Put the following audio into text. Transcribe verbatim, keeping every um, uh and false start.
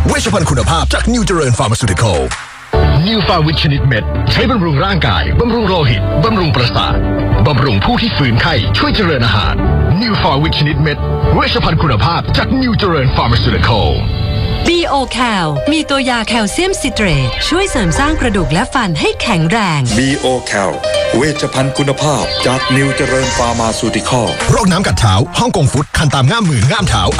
เวชภัณฑ์คุณภาพจากนิวเจริญฟาร์มาซูติคอลนิวฟาวิชนิดเม็ดใช้บำรุงร่างกายบำรุงโลหิตบำรุงประสาทบำรุงผู้ที่ฝืนไข้ช่วยเจริญอาหารนิวฟาวิชนิดเม็ดเวชภัณฑ์คุณภาพจากนิวเจริญฟาร์มาซูติคอลบี โอ แคล มีตัวยาแคลเซียมซิเตรตช่วยเสริมสร้างกระดูกและฟันให้แข็งแรงบี โอ แคล เวชภัณฑ์คุณภาพจากนิวเจริญฟาร์มาซูติคอลโรคน้ำกัดเท้าฮ่องกงฟุตคันตามง่ามมือง่ามเท้า